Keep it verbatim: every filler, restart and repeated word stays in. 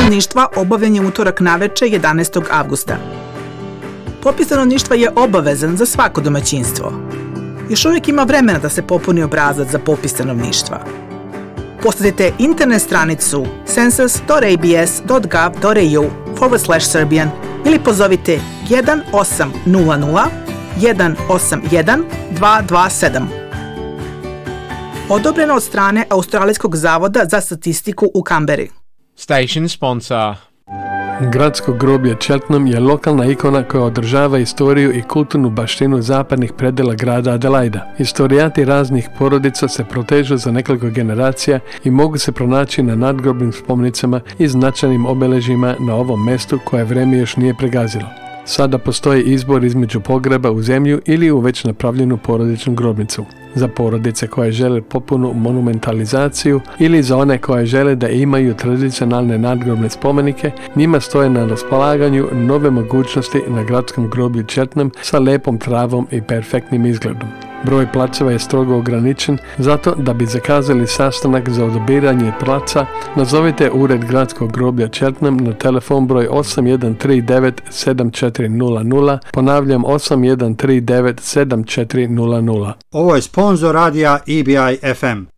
stanovništva obavljen je utorak naveče jedanaestog avgusta. Popis stanovništva je obavezan za svako domaćinstvo. Još uvijek ima vremena da se popuni obrazac za popis stanovništva. Posetite internet stranicu census dot a b s dot gov dot a u forward slash Serbian ili pozovite jedan osam nula nula jedan osam jedan dva dva sedam. Odobreno od strane Australijskog zavoda za statistiku u Kamberi. Station sponsor. Gradsko groblje Cheltenham je lokalna ikona koja održava istoriju i kulturnu baštinu zapadnih predela grada Adelaida. Istorijati raznih porodica se protežu za nekoliko generacija i mogu se pronaći na nadgrobnim spomenicama i značajnim obeležjima na ovom mestu koje vreme još nije pregazilo. Sada postoji izbor između pogreba u zemlju ili u već napravljenu porodičnu grobnicu. Za porodice koje žele popunu monumentalizaciju ili za one koje žele da imaju tradicionalne nadgrobne spomenike, njima stoje na raspolaganju nove mogućnosti na gradskom groblju Cheltenham sa lepom travom i perfektnim izgledom. Broj placeva je strogo ograničen, zato da bi zakazali sastanak za odabiranje placa, nazovite ured gradskog groblja Cheltenham na telefon broj osam jedan tri devet sedam četiri nula nula, ponavljam osam jedan tri devet sedam četiri nula nula. Ovo je sponzor radija E B I F M.